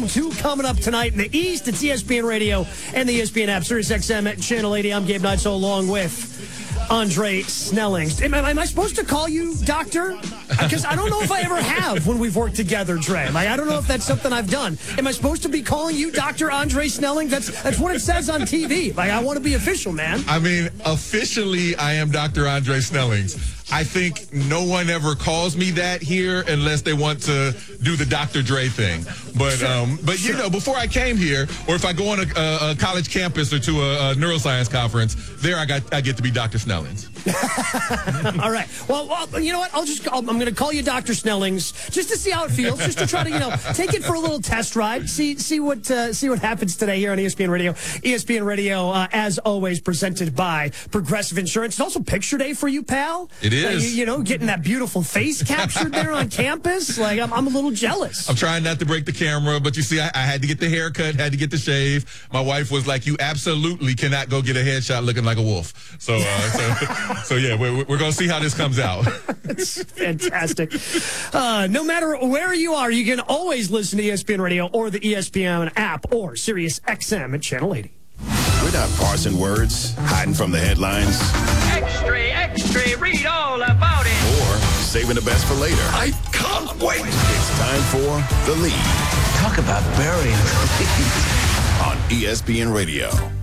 Two coming up tonight in the East. It's ESPN Radio and the ESPN app, Sirius XM at Channel 80. I'm Gabe Neitzel along with Andre Snelling. Am I supposed to call you Doctor? Because I don't know if I ever have when we've worked together, Dre. I don't know if that's something I've done. Am I supposed to be calling you Dr. Andre Snelling? That's what it says on TV. I want to be official, man. Officially, I am Dr. Andre Snellings. I think no one ever calls me that here unless they want to do the Dr. Dre thing. But before I came here, or if I go on a college campus or to a neuroscience conference, there I get to be Dr. Snellings. All right. Well, you know what? I'm going to call you Dr. Snellings just to see how it feels, just to try to, take it for a little test ride, see what happens today here on ESPN Radio. ESPN Radio, as always, presented by Progressive Insurance. It's also picture day for you, pal. It is. Getting that beautiful face captured there on campus. I'm a little jealous. I'm trying not to break the camera, but you see, I had to get the haircut, had to get the shave. My wife was like, "You absolutely cannot go get a headshot looking like a wolf." So yeah, we're going to see how this comes out. It's fantastic. No matter where you are, you can always listen to ESPN Radio or the ESPN app or Sirius XM at Channel 80. We're not parsing words, hiding from the headlines. Extra, read all about it. Or saving the best for later. I can't wait. It's time for The Lead Talk about burying the lead. on ESPN Radio.